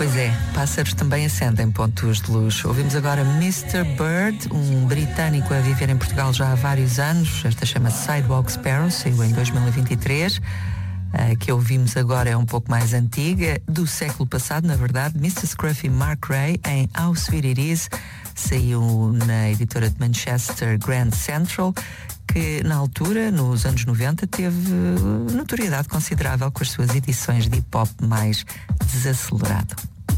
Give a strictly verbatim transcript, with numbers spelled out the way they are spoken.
Pois é, pássaros também acendem pontos de luz. Ouvimos agora mister Bird, um britânico a viver em Portugal já há vários anos. Esta chama-se Sidewalk Sparrow, saiu em dois mil e vinte e três. A que ouvimos agora é um pouco mais antiga, do século passado, na verdade. mister Scruffy Mark Ray, em How Sweet It Is, saiu na editora de Manchester Grand Central, que na altura, nos anos noventa, teve notoriedade considerável com as suas edições de hip-hop mais desacelerado.